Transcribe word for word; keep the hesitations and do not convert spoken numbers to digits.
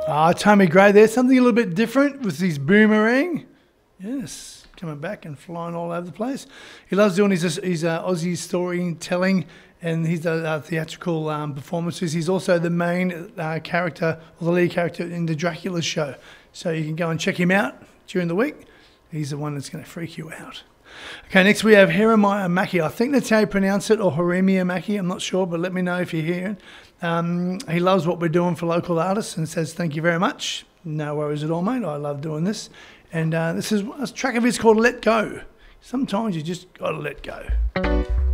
Ah, Tommy Gray there. Something a little bit different with his boomerang. Yes, coming back and flying all over the place. He loves doing his, his uh, Aussie storytelling and his uh, theatrical um, performances. He's also the main uh, character, or the lead character in the Dracula show. So you can go and check him out during the week. He's the one that's going to freak you out. Okay, next we have Jeremiah Mackie. I think that's how you pronounce it, or Jeremiah Mackie. I'm not sure, but let me know if you're hearing. Um, he loves what we're doing for local artists and says thank you very much. No worries at all, mate. I love doing this. And uh, this is a track of his called Let Go. Sometimes you just got to let go.